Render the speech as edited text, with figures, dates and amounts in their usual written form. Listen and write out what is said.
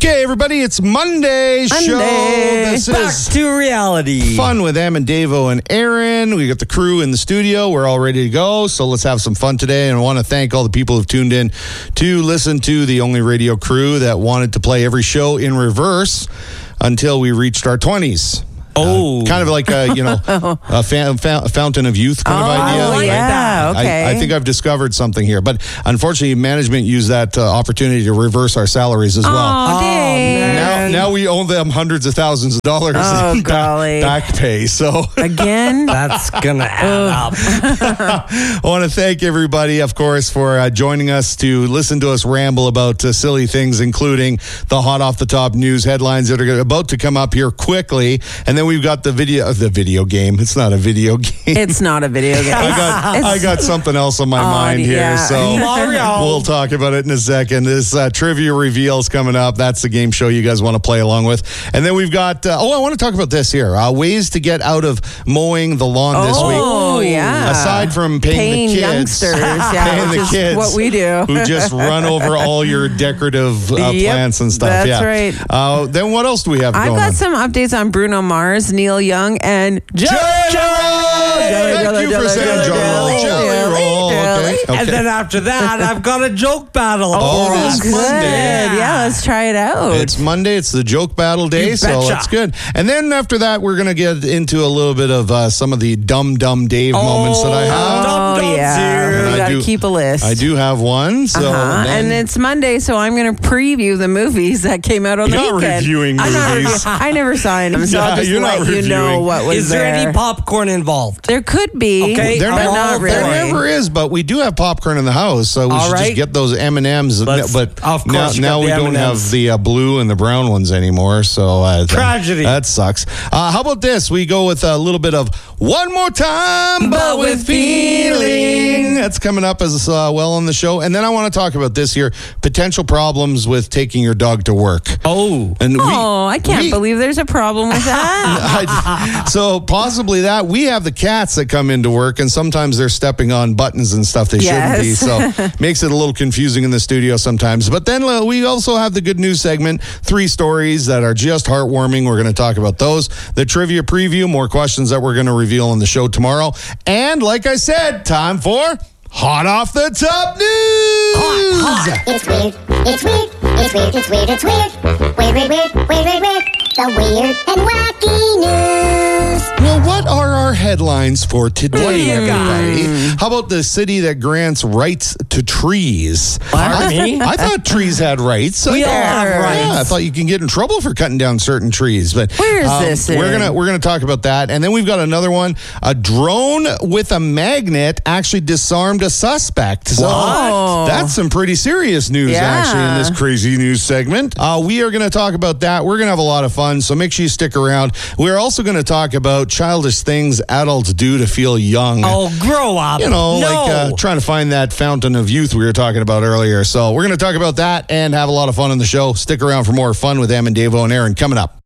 Okay, everybody, it's Monday show. This Back is to reality. Fun with Em and Davo and Aaron. We got the crew in the studio. We're all ready to go. So let's have some fun today. And I want to thank all the people who've tuned in to listen to the only radio crew that wanted to play every show in reverse until we reached our 20s. Kind of like a fountain of youth kind of idea. I like that. Okay. I think I've discovered something here, but unfortunately, management used that opportunity to reverse our salaries as well. Oh, dang. Now we owe them hundreds of thousands of dollars in golly. back pay. So Again? That's going to add up. I want to thank everybody, of course, for joining us to listen to us ramble about silly things, including the hot off the top news headlines that are about to come up here quickly. And then we've got the video game. It's not a video game. It's not a video game. I got something else on my mind here, yeah. so Mario. we'll talk about it in a second. This trivia reveals coming up. That's the game show you guys want to play along with. And then we've got, I want to talk about this here. Ways to get out of mowing the lawn this week. Oh, yeah. Aside from paying the kids. youngsters, yeah, paying which the is kids. what we do. Who just run over all your decorative plants and stuff. That's yeah. right. Then what else do we have I've going got on? some updates on Bruno Mars, Neil Young, and Jelly Roll! Thank you for saying Jelly Roll. Okay. And then after that, I've got a joke battle. Oh, for this us. Good. Monday. Yeah, let's try it out. It's Monday. It's the joke battle day, You so betcha. that's good. And then after that, we're going to get into a little bit of some of the dumb Dave moments that I have. Dum-dums yeah. here. And We I got to do- keep a list. I do have one. So then- And it's Monday, so I'm going to preview the movies that came out on the You're not weekend. reviewing I'm not movies. I never saw any, so Yeah, I'll just you're not let you know reviewing. what was Is there any popcorn involved? There could be, Okay, There but never, not really. there never is, but we do have popcorn in the house, so we All should just right. get those M&Ms. Let's- But of course you now got we the don't M&Ms. have the blue and the brown ones anymore. So Tragedy. That sucks. How about this? We go with a little bit of One More Time, but with feeling. That's coming up as well on the show. And then I want to talk about this here: potential problems with taking your dog to work. Oh. And I can't believe there's a problem with that. so possibly that we have the cats that come into work, and sometimes they're stepping on buttons and stuff they shouldn't be. Yes. So makes it a little confusing in the studio sometimes. But then we also have the good news segment, 3 stories that are just heartwarming. We're going to talk about those. The trivia preview, more questions that we're going to reveal on the show tomorrow. And like I said, time for Hot Off the Top News. Hot. It's weird. It's weird. It's weird. It's weird. It's weird. Weird, weird, weird, weird, weird, weird. The weird and wacky news. Well, what are our headlines for today, you got? everybody? How about the city that grants rights to trees? Pardon me? I thought trees had rights. We all have rights. Yeah, I thought you can get in trouble for cutting down certain trees. But Where is this We're in? gonna talk about that, and then we've got another one. A drone with a magnet actually disarmed a suspect. So What? that's some pretty serious news, Yeah. actually, in this crazy news segment. We are going to talk about that. We're going to have a lot of fun, so make sure you stick around. We're also going to talk about childish things adults do to feel young. Oh, grow up. You know, no. like trying to find that fountain of youth we were talking about earlier. So we're going to talk about that and have a lot of fun on the show. Stick around for more fun with Em and Davo and Aaron coming up.